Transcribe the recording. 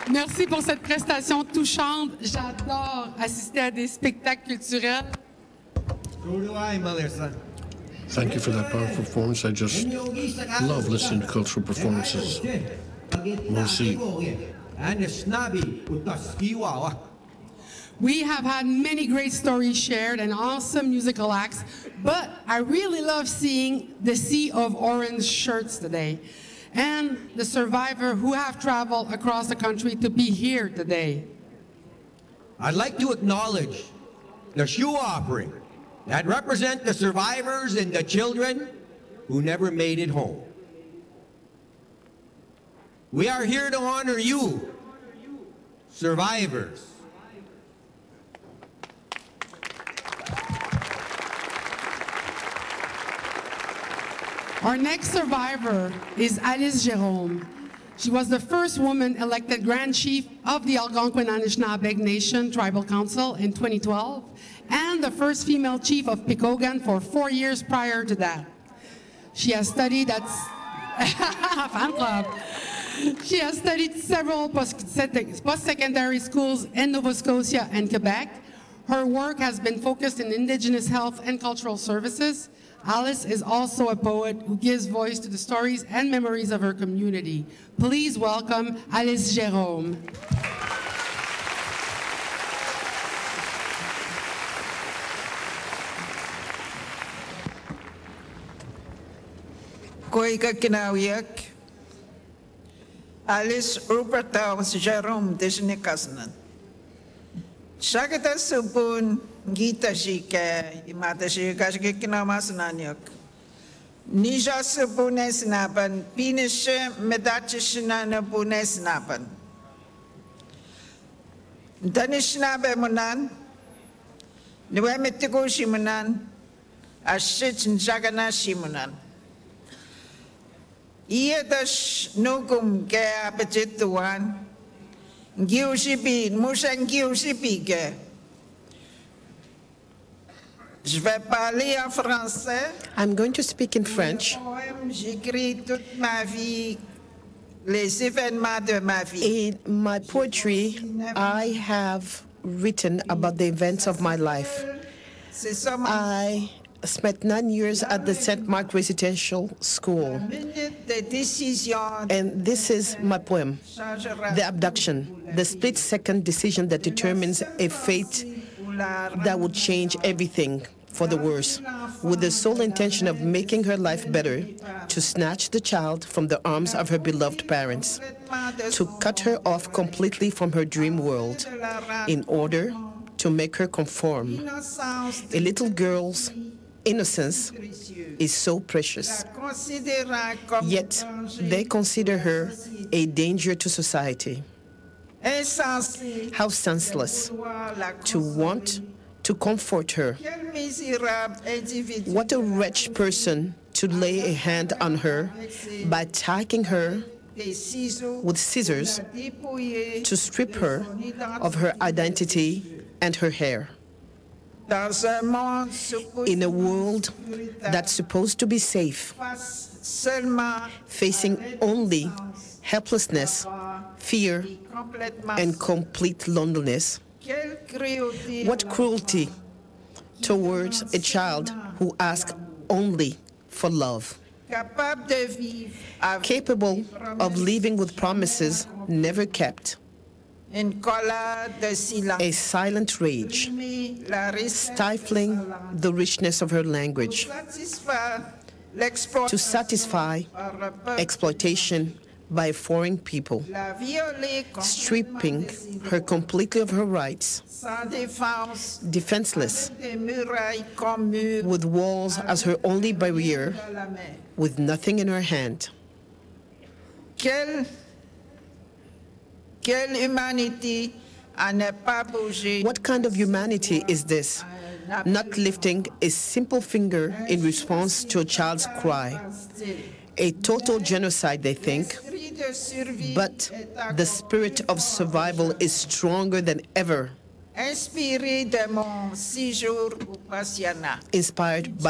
Merci pour cette prestation touchante. J'adore assister à des spectacles culturels. So do I, Melissa. Thank you for that powerful performance. I just love listening to cultural performances. Merci. We have had many great stories shared and awesome musical acts, but I really love seeing the sea of orange shirts today and the survivors who have traveled across the country to be here today. I'd like to acknowledge the shoe offering that represent the survivors and the children who never made it home. We are here to honor you, survivors. Our next survivor is Alice Jerome. She was the first woman elected Grand Chief of the Algonquin Anishinaabe Nation Tribal Council in 2012, and the first female chief of Picogan for 4 years prior to that. She has studied at fan club. She has studied several post-secondary schools in Nova Scotia and Quebec. Her work has been focused in Indigenous health and cultural services. Alice is also a poet who gives voice to the stories and memories of her community. Please welcome Alice Jerome. Koika kinawiyak, Alice Rupertao si Jerome Disney-Kasnan. Shakata supun gita shike, imata shika shike kinamasananyok. Nija supune sinapan, pinishe medachishinana pune sinapan. Danishnabe munan, niwe metiko shimunan, ashich njagana shimunan. Iedash nukum ke apetituan, giusipi, musan giusipi ke. Je vais parler en français. I'm going to speak in French. J'écris toute ma vie, les événements de ma vie. In my poetry, I have written about the events of my life. I spent 9 years at the St. Mark Residential School. And this is my poem, The Abduction, the split-second decision that determines a fate that would change everything for the worse, with the sole intention of making her life better, to snatch the child from the arms of her beloved parents, to cut her off completely from her dream world, in order to make her conform. A little girl's innocence is so precious, yet they consider her a danger to society. How senseless to want to comfort her. What a wretched person to lay a hand on her by attacking her with scissors to strip her of her identity and her hair. In a world that's supposed to be safe, facing only helplessness, fear, and complete loneliness. What cruelty towards a child who asks only for love. Capable of living with promises never kept. A silent rage, stifling the richness of her language. To satisfy exploitation by foreign people, stripping her completely of her rights, defenseless, with walls as her only barrier, with nothing in her hand. What kind of humanity is this? Not lifting a simple finger in response to a child's cry. A total genocide, they think, but the spirit of survival is stronger than ever. Inspired by